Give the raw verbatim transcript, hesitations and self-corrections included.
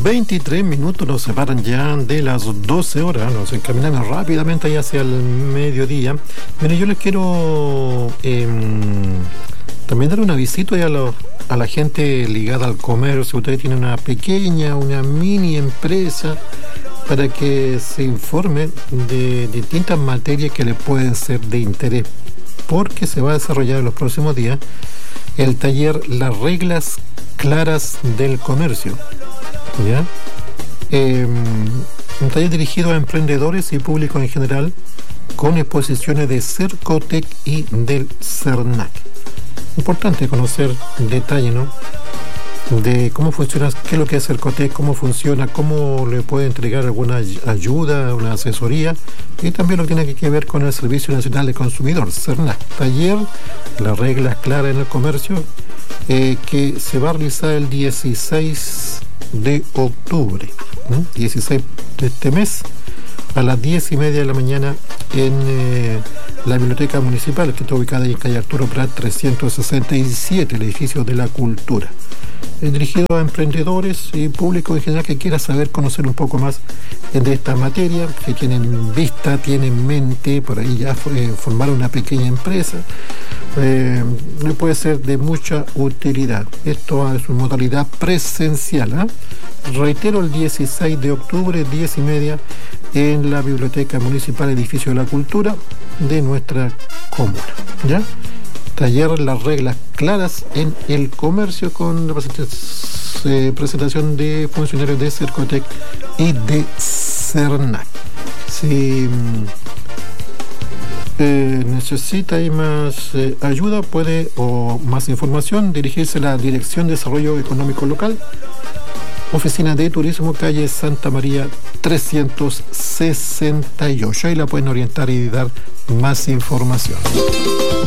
veintitrés minutos nos separan ya de las doce horas, nos encaminamos rápidamente ahí hacia el mediodía. Mire, yo les quiero eh, también dar una visita a, los, a la gente ligada al comercio. Ustedes tienen una pequeña, una mini empresa, para que se informen de distintas materias que les pueden ser de interés, porque se va a desarrollar en los próximos días el taller Las Reglas Claras del Comercio. ¿Ya? Eh, un taller dirigido a emprendedores y público en general, con exposiciones de Cercotec y del CERNAC. Importante conocer detalle, ¿no?, de cómo funciona, qué es lo que es Cercotec, cómo funciona, cómo le puede entregar alguna ayuda, una asesoría, y también lo que tiene que ver con el Servicio Nacional de Consumidor, CERNAC. Taller Las Reglas Claras en el Comercio, eh, que se va a realizar el dieciséis de octubre, ¿no? dieciséis de este mes, a las diez y media de la mañana, en eh, la Biblioteca Municipal, que está ubicada en calle Arturo Prat trescientos sesenta y siete, el edificio de la Cultura. Es dirigido a emprendedores y público en general que quiera saber, conocer un poco más de esta materia, que tienen vista, tienen mente, por ahí ya fue, formar una pequeña empresa, eh, puede ser de mucha utilidad. Esto es una modalidad presencial, ¿eh? Reitero, el dieciséis de octubre, diez y media, en la Biblioteca Municipal, edificio de la Cultura de nuestra comuna, ¿ya? Taller Las Reglas Claras en el Comercio, con la eh, presentación de funcionarios de Cercotec y de CERNAC. Si eh, necesita ahí más eh, ayuda, puede, o más información, dirigirse a la Dirección de Desarrollo Económico Local, Oficina de Turismo, calle Santa María trescientos sesenta y ocho. Ahí la pueden orientar y dar más información.